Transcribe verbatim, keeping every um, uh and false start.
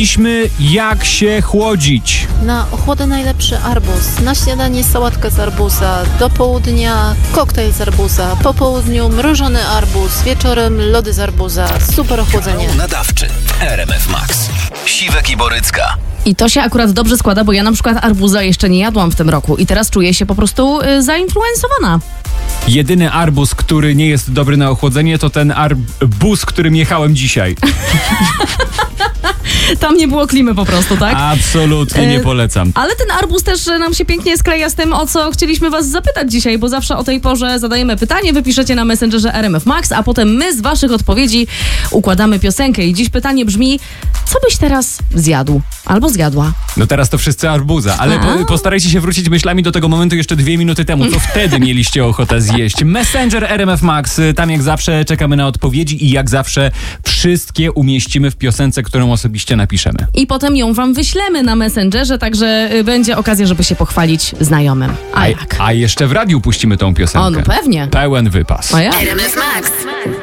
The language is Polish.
Mieliśmy jak się chłodzić. Na ochłodę najlepszy arbuz. Na śniadanie sałatka z arbuza. Do południa koktajl z arbuza. Po południu mrożony arbuz. Wieczorem lody z arbuza. Super ochłodzenie. Nadawczy w R M F Max. Siwek i Borycka. I to się akurat dobrze składa, bo ja na przykład arbuza jeszcze nie jadłam w tym roku i teraz czuję się po prostu y, zainfluensowana. Jedyny arbuz, który nie jest dobry na ochłodzenie, to ten arbuz, którym jechałem dzisiaj. Tam nie było klimy po prostu, tak? Absolutnie nie polecam. Ale ten arbuz też nam się pięknie skleja z tym, o co chcieliśmy was zapytać dzisiaj, bo zawsze o tej porze zadajemy pytanie, wy piszecie na Messengerze R M F Max, a potem my z waszych odpowiedzi układamy piosenkę. I dziś pytanie brzmi, co byś teraz zjadł albo zjadła? No teraz to wszyscy arbuza, ale po, postarajcie się wrócić myślami do tego momentu jeszcze dwie minuty temu, co wtedy mieliście ochotę zjeść. Messenger R M F Max, tam jak zawsze czekamy na odpowiedzi i jak zawsze wszystkie umieścimy w piosence, którą osobiście napiszemy. I potem ją wam wyślemy na Messengerze, także y, będzie okazja, żeby się pochwalić znajomym. A jak? A jeszcze w radiu puścimy tą piosenkę. O, no pewnie. Pełen wypas. A ja? R M F Max.